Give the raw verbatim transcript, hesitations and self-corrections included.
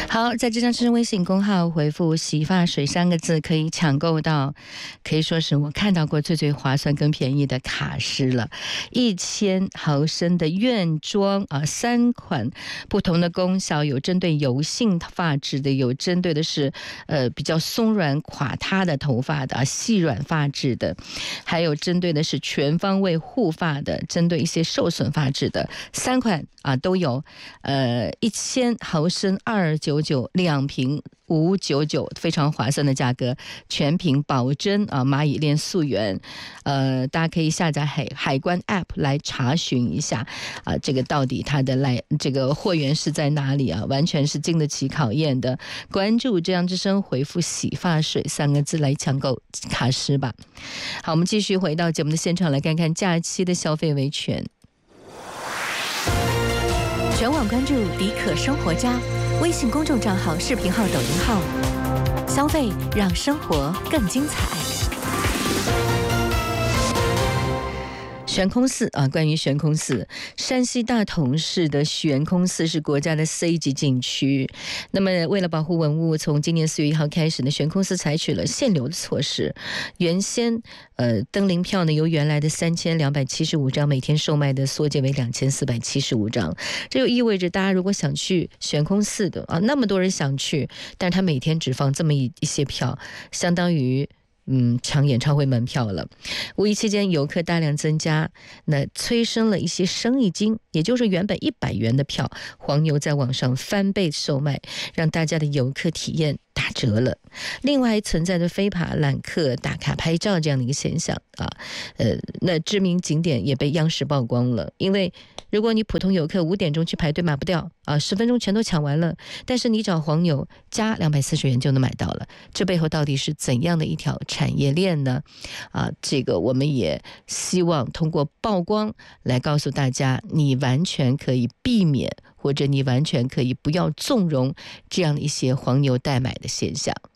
好，在这张是微信公号回复洗发水三个字，可以抢购到可以说是我看到过最最划算更便宜的卡诗了。一千毫升的原装啊，三款不同的功效，有针对油性发质的，有针对的是呃比较松软垮塌的头发的、啊、细软发质的，还有针对的是全方位护发的，针对一些受损发质的，三款啊都有。呃，一千毫升二九九，两瓶五九九，非常划算的价格，全屏保真啊，蚂蚁链溯源，呃，大家可以下载海海关 App 来查询一下啊，这个到底它的来这个货源是在哪里啊？完全是经得起考验的。关注这样之声，回复洗发水三个字来抢购卡诗吧。好，我们继续回到节目的现场，来看看假期的消费维权。 全网关注迪可生活家微信公众账号、视频号、抖音号，消费让生活更精彩。悬空寺啊，关于悬空寺，山西大同市的悬空寺是国家的 C 级景区。那么，为了保护文物，从今年四月一号开始呢，悬空寺采取了限流的措施。原先呃登临票呢，由原来的三千两百七十五张每天售卖的缩减为两千四百七十五张。这就意味着，大家如果想去悬空寺的啊，那么多人想去，但是他每天只放这么一一些票，相当于。嗯，抢演唱会门票了。五一期间游客大量增加，那催生了一些生意经，也就是原本一百元的票，黄牛在网上翻倍售卖，让大家的游客体验打折了。另外还存在着飞爬揽客打卡拍照这样的一个现象啊，呃，那知名景点也被央视曝光了，因为如果你普通游客五点钟去排队买不掉啊，十分钟全都抢完了，但是你找黄牛加两百四十元就能买到了，这背后到底是怎样的一条产业链呢？啊，这个我们也希望通过曝光来告诉大家，你完全可以避免，或者你完全可以不要纵容这样的一些黄牛代买的现象。